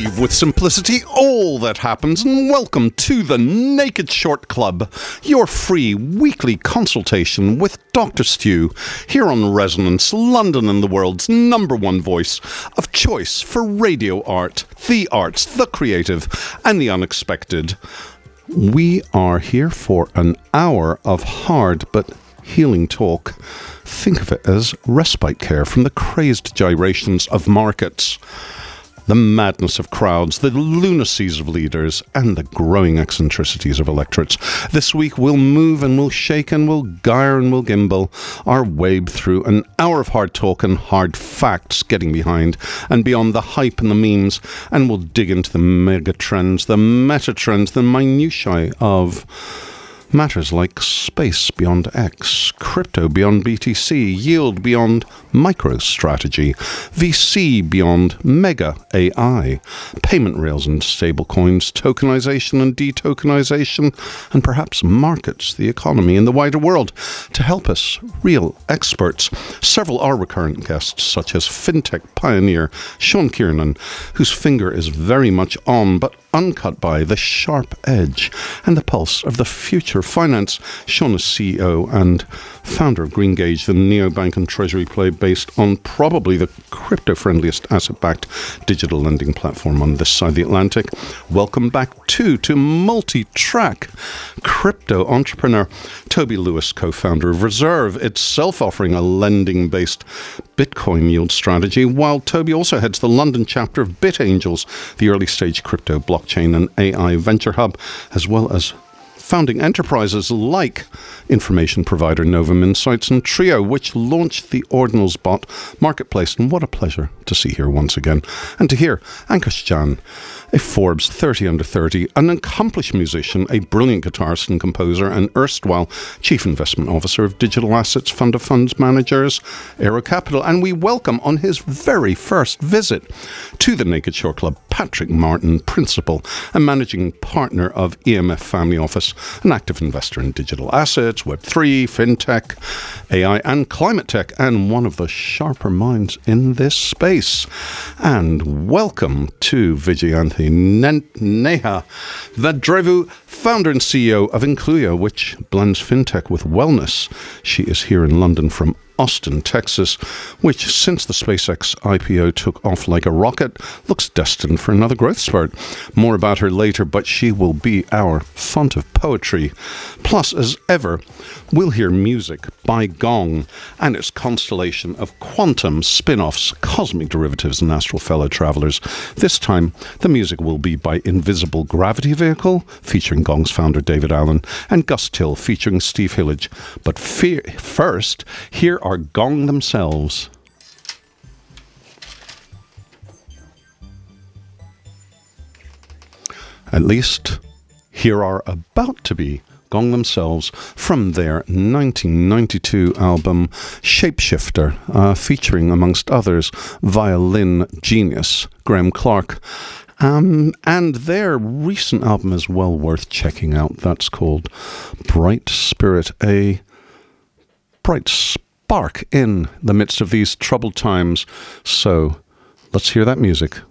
Achieve with simplicity all that happens, and welcome to the Naked Short Club, your free weekly consultation with Dr. Stu, here on Resonance, London and the world's #1 voice of choice for radio art, the arts, the creative, and the unexpected. We are here for an hour of hard but healing talk. Think of it as respite care from the crazed gyrations of markets, the madness of crowds, the lunacies of leaders, and the growing eccentricities of electorates. This week we'll move and we'll shake and we'll gyre and we'll gimbal our way through an hour of hard talk and hard facts, getting behind and beyond the hype and the memes, and we'll dig into the mega trends, the meta trends, the minutiae of matters like space beyond X, crypto beyond BTC, yield beyond MicroStrategy, VC beyond Mega AI, payment rails and stablecoins, tokenization and detokenization, and perhaps markets, the economy, and the wider world. To help us, real experts, several are recurrent guests, such as fintech pioneer Sean Kiernan, whose finger is very much on, but uncut by, the sharp edge and the pulse of the future finance. Sean is CEO and founder of Greengage, the neobank and treasury play based on probably the crypto-friendliest asset-backed digital lending platform on this side of the Atlantic. Welcome back to multi-track crypto entrepreneur Toby Lewis, co-founder of Reserve, itself offering a lending-based Bitcoin yield strategy, while Toby also heads the London chapter of BitAngels, the early-stage crypto, blockchain and AI venture hub, as well as founding enterprises like information provider Novum Insights and Trio, which launched the Ordinals Bot marketplace. And what a pleasure to see here once again. And to hear Ankush Jan, a Forbes 30 under 30, an accomplished musician, a brilliant guitarist and composer, and erstwhile Chief Investment Officer of Digital Assets Fund of Funds Managers, Aero Capital. And we welcome on his very first visit to the Naked Short Club, Patrick Martin, Principal and Managing Partner of EMF Family Office, an active investor in digital assets, Web3, fintech, AI and climate tech, and one of the sharper minds in this space. And welcome to Vijayanthi Neha Vadrevu, founder and CEO of Incluyo, which blends fintech with wellness. She is here in London from Austin, Texas, which, since the SpaceX IPO took off like a rocket, looks destined for another growth spurt. More about her later, but she will be our font of poetry. Plus, as ever, we'll hear music by Gong and its constellation of quantum spin-offs, cosmic derivatives, and astral fellow travelers. This time, the music will be by Invisible Gravity Vehicle, featuring Gong's founder David Allen, and Gus Till, featuring Steve Hillage. But first, here are Gong themselves. At least, here are about to be Gong themselves from their 1992 album Shapeshifter, featuring, amongst others, violin genius Graham Clark. And their recent album is well worth checking out. That's called Bright Spirit, a bright spark in the midst of these troubled times. So let's hear that music.